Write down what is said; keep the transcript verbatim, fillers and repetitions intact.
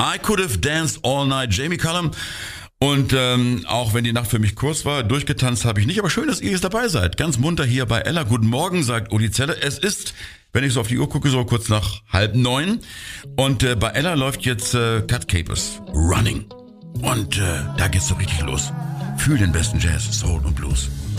I Could Have Danced All Night, Jamie Cullum. Und ähm, auch wenn die Nacht für mich kurz war, durchgetanzt habe ich nicht. Aber schön, dass ihr jetzt dabei seid. Ganz munter hier bei Ella. Guten Morgen, sagt Uli Zeller. Es ist, wenn ich so auf die Uhr gucke, so kurz nach halb neun. Und äh, bei Ella läuft jetzt äh, Cut Capers, Running. Und äh, da geht's so richtig los. Fühl den besten Jazz, Soul und Blues.